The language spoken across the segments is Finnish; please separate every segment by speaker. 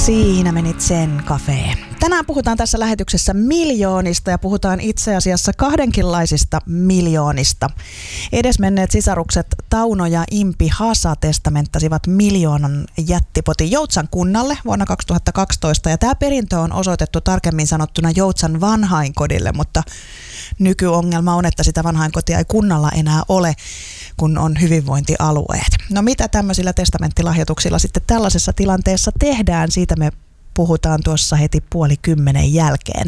Speaker 1: Siinä menit sen kafee. Tänään puhutaan tässä lähetyksessä miljoonista ja puhutaan itse asiassa kahdenkinlaisista miljoonista. Edesmenneet sisarukset Tauno ja Impi Hasa testamenttasivat 1 000 000 jättipotin Joutsan kunnalle vuonna 2012 ja tämä perintö on osoitettu tarkemmin sanottuna Joutsan vanhainkodille, mutta nykyongelma on, että sitä vanhainkotia ei kunnalla enää ole, kun on hyvinvointialueet. No mitä tämmöisillä testamenttilahjoituksilla sitten tällaisessa tilanteessa tehdään? Siitä me puhutaan tuossa heti 9:30 jälkeen.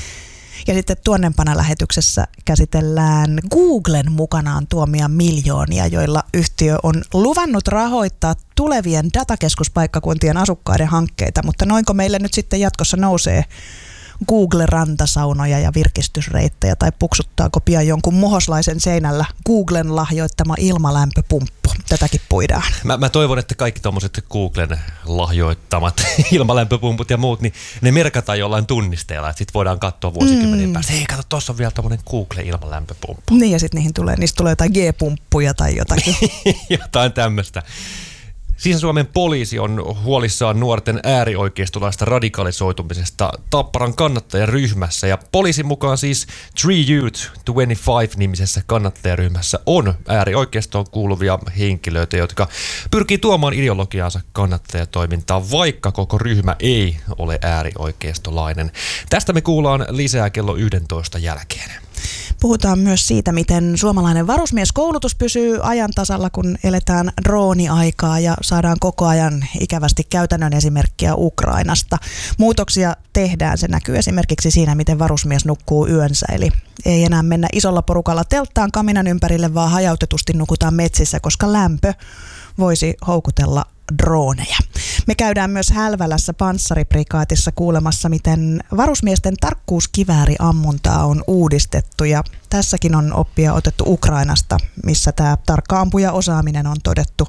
Speaker 1: Ja sitten tuonnempana lähetyksessä käsitellään Googlen mukanaan tuomia miljoonia, joilla yhtiö on luvannut rahoittaa tulevien datakeskuspaikkakuntien asukkaiden hankkeita, mutta noinko meille nyt sitten jatkossa nousee Google-rantasaunoja ja virkistysreittejä tai puksuttaako pian jonkun muhoslaisen seinällä Googlen lahjoittama ilmalämpöpumppu? Tätäkin puidaan.
Speaker 2: Mä toivon, että kaikki tommoset Googlen lahjoittamat ilmalämpöpumput ja muut, niin ne merkataan jollain tunnisteella, että sit voidaan katsoa vuosikymmenen päästä. Hei, kato, tossa on vielä tommonen Google-ilmalämpöpumppu.
Speaker 1: Niin, ja sit niistä tulee jotain G-pumppuja tai jotakin.
Speaker 2: Jotain tämmöistä. Sisä-Suomen poliisi on huolissaan nuorten äärioikeistolaista radikalisoitumisesta Tapparan kannattajaryhmässä. Ja poliisin mukaan siis Tree Youth 25-nimisessä kannattajaryhmässä on äärioikeistoon kuuluvia henkilöitä, jotka pyrkii tuomaan ideologiaansa kannattajatoimintaan, vaikka koko ryhmä ei ole äärioikeistolainen. Tästä me kuullaan lisää kello 11 jälkeen.
Speaker 1: Puhutaan myös siitä, miten suomalainen varusmieskoulutus pysyy ajan tasalla, kun eletään drooniaikaa ja saadaan koko ajan ikävästi käytännön esimerkkiä Ukrainasta. Muutoksia tehdään, se näkyy esimerkiksi siinä, miten varusmies nukkuu yönsä, eli ei enää mennä isolla porukalla telttaan kaminan ympärille, vaan hajautetusti nukutaan metsissä, koska lämpö voisi houkutella drooneja. Me käydään myös Hälvälässä panssariprikaatissa kuulemassa, miten varusmiesten tarkkuuskivääriammuntaa on uudistettu ja tässäkin on oppia otettu Ukrainasta, missä tämä tarkka ampuja-osaaminen on todettu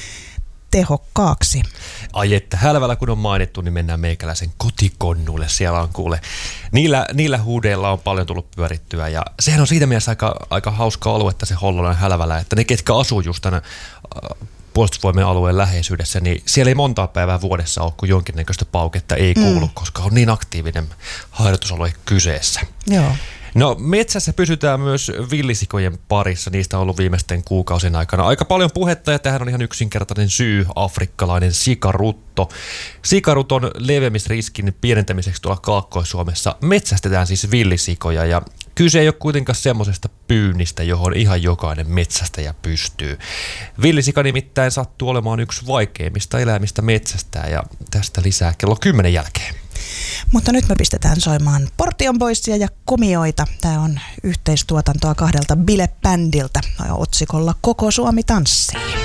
Speaker 1: tehokkaaksi.
Speaker 2: Ai että Hälvälä kun on mainittu, niin mennään meikäläisen kotikonnuille. Siellä on kuule, niillä huudeilla on paljon tullut pyörittyä ja sehän on siitä mielessä aika hauska aluetta se Hollolan Hälvälä, että ne ketkä asuu just tänä puolustusvoimien alueen läheisyydessä, niin siellä ei montaa päivää vuodessa ole, kun jonkinnäköistä pauketta ei kuulu, koska on niin aktiivinen harjoitusalue kyseessä.
Speaker 1: Joo.
Speaker 2: No metsässä pysytään myös villisikojen parissa, niistä on ollut viimeisten kuukausien aikana aika paljon puhetta ja tähän on ihan yksinkertainen syy, afrikkalainen sikarutto. Sikaruton leviämisriskin pienentämiseksi tuolla Kaakkois-Suomessa metsästetään siis villisikoja ja kyse ei ole kuitenkaan semmoisesta pyynnistä, johon ihan jokainen metsästäjä pystyy. Villisika nimittäin sattuu olemaan yksi vaikeimmista eläimistä metsästää ja tästä lisää kello 10 jälkeen.
Speaker 1: Mutta nyt me pistetään soimaan Portion Boysia ja Komioita. Tämä on yhteistuotantoa 2 bile-bändiltä otsikolla Koko Suomi tanssii.